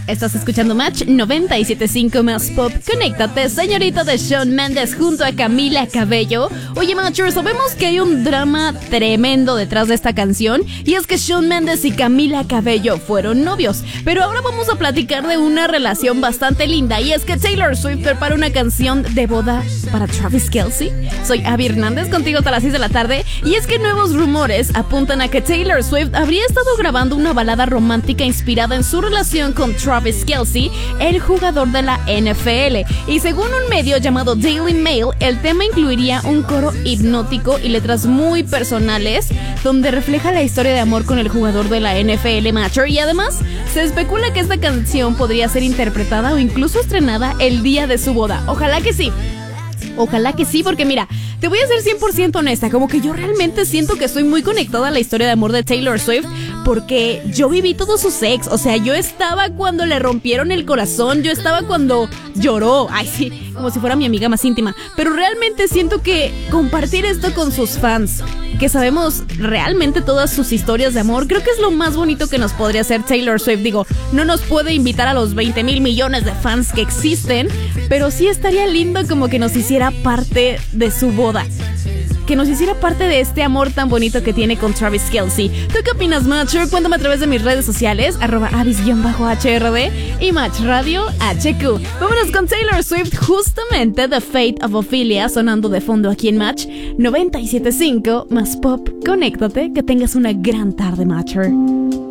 Estás escuchando Match 97.5 más pop. Conéctate, señorita de Shawn Mendes junto a Camila Cabello. Oye, Matchers, sabemos que hay un drama tremendo detrás de esta canción, y es que Shawn Mendes y Camila Cabello fueron novios. Pero ahora vamos a platicar de una relación bastante linda, y es que Taylor Swift prepara una canción de boda para Travis Kelce. Soy Abby Hernández, contigo hasta las 6 de la tarde, y es que nuevos rumores apuntan a que Taylor Swift habría estado grabando una balada romántica inspirada en su relación con Travis Kelce, el jugador de la NFL. Y según un medio llamado Daily Mail, el tema incluiría un coro hipnótico y letras muy personales, donde refleja la historia de amor con el jugador de la NFL, Matcher. Y además, se especula que esta canción podría ser interpretada o incluso estrenada el día de su boda. Ojalá que sí. Ojalá que sí, porque mira, te voy a ser 100% honesta, como que yo realmente siento que estoy muy conectada a la historia de amor de Taylor Swift, porque yo viví todo su sex. O sea, yo estaba cuando le rompieron el corazón, yo estaba cuando lloró, ay sí, como si fuera mi amiga más íntima. Pero realmente siento que compartir esto con sus fans, que sabemos realmente todas sus historias de amor, creo que es lo más bonito que nos podría hacer Taylor Swift. Digo, no nos puede invitar a los 20,000 millones de fans que existen, pero sí estaría lindo como que nos hiciera parte de su boda, que nos hiciera parte de este amor tan bonito que tiene con Travis Kelce. ¿Tú qué opinas, Matcher? Cuéntame a través de mis redes sociales, @avis_HRD y Match Radio HQ. Vámonos con Taylor Swift, justamente The Fate of Ophelia, sonando de fondo aquí en Match 97.5 más pop. Conéctate, que tengas una gran tarde, Matcher.